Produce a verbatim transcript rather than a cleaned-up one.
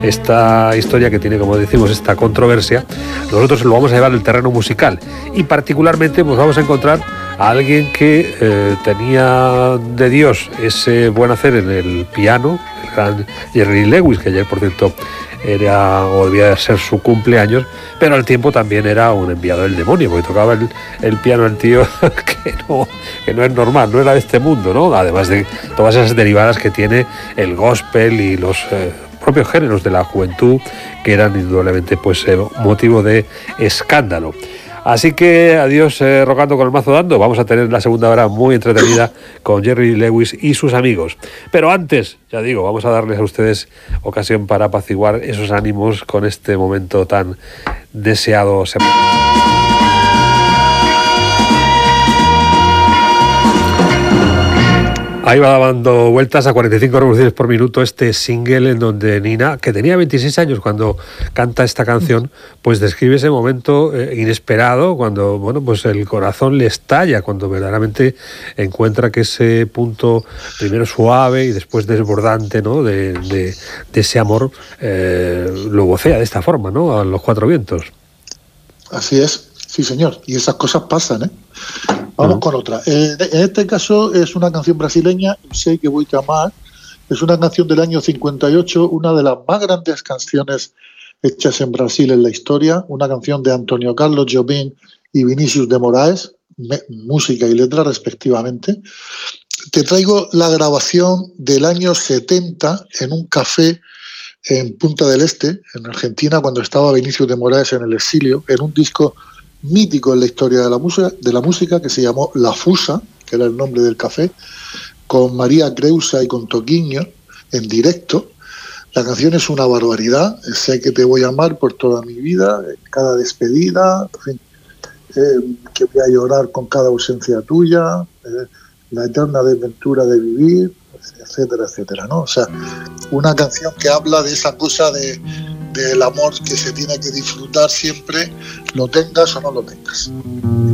esta historia que tiene, como decimos, esta controversia, nosotros lo vamos a llevar al terreno musical y particularmente pues vamos a encontrar a alguien que eh, tenía de Dios ese buen hacer en el piano, el gran Jerry Lewis, que ayer por cierto era o debía ser su cumpleaños, pero al tiempo también era un enviado del demonio, porque tocaba el, el piano el tío que no, que no es normal, no era de este mundo, ¿no? Además de todas esas derivadas que tiene el gospel y los eh, propios géneros de la juventud, que eran indudablemente pues eh, motivo de escándalo. Así que adiós eh, rocando con el mazo dando. Vamos a tener la segunda hora muy entretenida con Jerry Lewis y sus amigos. Pero antes, ya digo, vamos a darles a ustedes ocasión para apaciguar esos ánimos con este momento tan deseado. Ahí va dando vueltas a cuarenta y cinco revoluciones por minuto este single en donde Nina, que tenía veintiséis años cuando canta esta canción, pues describe ese momento eh, inesperado, cuando bueno pues el corazón le estalla, cuando verdaderamente encuentra que ese punto primero suave y después desbordante, ¿no? de, de, de ese amor eh, lo vocea de esta forma, ¿no? A los cuatro vientos. Así es, sí señor, y esas cosas pasan, ¿eh? Vamos uh-huh. con otra. Eh, en este caso es una canción brasileña, Sei que Vou Te Amar. Es una canción del año cincuenta y ocho, una de las más grandes canciones hechas en Brasil en la historia, una canción de Antonio Carlos Jobim y Vinícius de Moraes, me, música y letra respectivamente. Te traigo la grabación del año setenta en un café en Punta del Este, en Argentina, cuando estaba Vinícius de Moraes en el exilio, en un disco mítico en la historia de la música, de la música que se llamó La Fusa, que era el nombre del café, con María Creusa y con Toquinho en directo. La canción es una barbaridad. Sé que te voy a amar por toda mi vida, en cada despedida, en fin, eh, que voy a llorar con cada ausencia tuya, eh, la eterna desventura de vivir, etcétera, etcétera, ¿no? O sea, una canción que habla de esa cosa de del amor que se tiene que disfrutar siempre, lo tengas o no lo tengas.